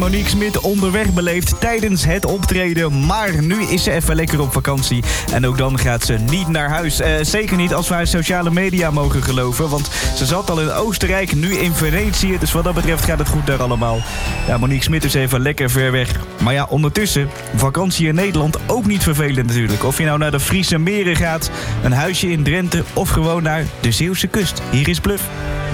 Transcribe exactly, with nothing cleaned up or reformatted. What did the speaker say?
Monique Smit onderweg beleefd tijdens het optreden. Maar nu is ze even lekker op vakantie. En ook dan gaat ze niet naar huis. Uh, zeker niet als we haar sociale media mogen geloven. Want ze zat al in Oostenrijk, nu in Venetië. Dus wat dat betreft gaat het goed daar allemaal. Ja, Monique Smit is even lekker ver weg. Maar ja, ondertussen, vakantie in Nederland ook niet vervelend natuurlijk. Of je nou naar de Friese meren gaat, een huisje in Drenthe of gewoon naar de Zeeuwse kust. Hier is Bluff.